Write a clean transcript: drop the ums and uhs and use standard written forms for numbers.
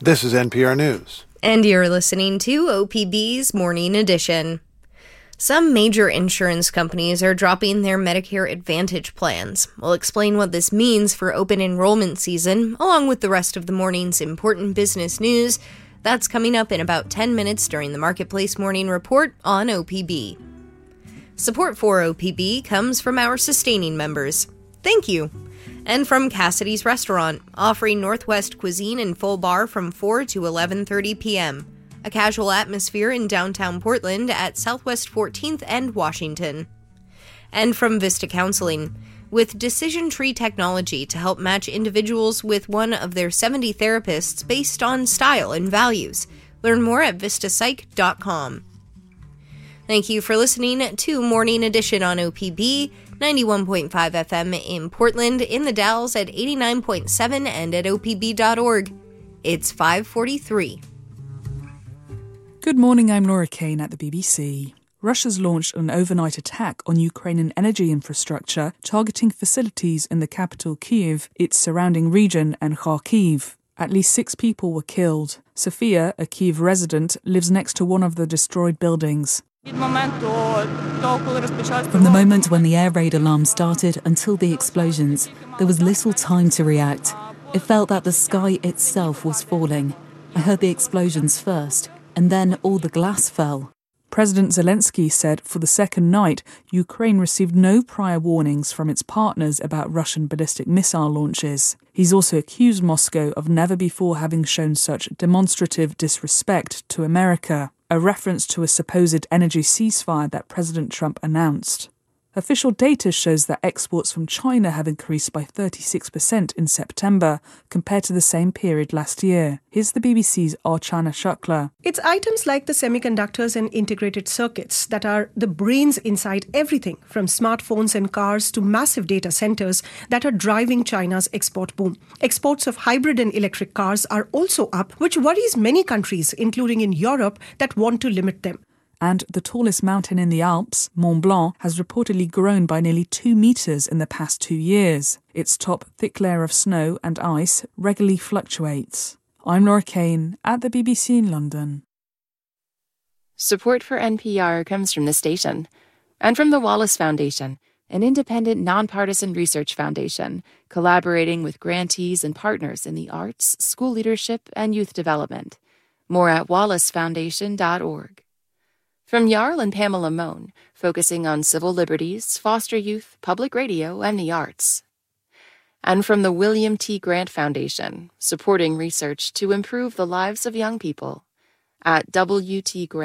This is NPR News. And you're listening to OPB's Morning Edition. Some major insurance companies are dropping their Medicare Advantage plans. We'll explain what this means for open enrollment season, along with the rest of the morning's important business news. That's coming up in about 10 minutes during the Marketplace Morning Report on OPB. Support for OPB comes from our sustaining members. Thank you. And from Cassidy's Restaurant, offering Northwest cuisine in full bar from 4 to 11:30 p.m. A casual atmosphere in downtown Portland at Southwest 14th and Washington. And from Vista Counseling, with Decision Tree technology to help match individuals with one of their 70 therapists based on style and values. Learn more at VistaPsych.com. Thank you for listening to Morning Edition on OPB, 91.5 FM in Portland, in the Dalles at 89.7 and at opb.org. It's 5:43. Good morning, I'm Laura Kane at the BBC. Russia's launched an overnight attack on Ukrainian energy infrastructure, targeting facilities in the capital Kyiv, its surrounding region, and Kharkiv. At least 6 people were killed. Sofia, a Kyiv resident, lives next to one of the destroyed buildings. From the moment when the air raid alarm started until the explosions, there was little time to react. It felt that the sky itself was falling. I heard the explosions first, and then all the glass fell. President Zelensky said for the second night, Ukraine received no prior warnings from its partners about Russian ballistic missile launches. He's also accused Moscow of never before having shown such demonstrative disrespect to America, a reference to a supposed energy ceasefire that President Trump announced. Official data shows that exports from China have increased by 36% in September compared to the same period last year. Here's the BBC's Archana Shukla. It's items like the semiconductors and integrated circuits that are the brains inside everything from smartphones and cars to massive data centers that are driving China's export boom. Exports of hybrid and electric cars are also up, which worries many countries, including in Europe, that want to limit them. And the tallest mountain in the Alps, Mont Blanc, has reportedly grown by nearly 2 metres in the past 2 years. Its top thick layer of snow and ice regularly fluctuates. I'm Laura Kane at the BBC in London. Support for NPR comes from the station and from the Wallace Foundation, an independent, nonpartisan research foundation collaborating with grantees and partners in the arts, school leadership, and youth development. More at wallacefoundation.org. From Jarl and Pamela Mohn, focusing on civil liberties, foster youth, public radio, and the arts. And from the William T. Grant Foundation, supporting research to improve the lives of young people at WTGrant.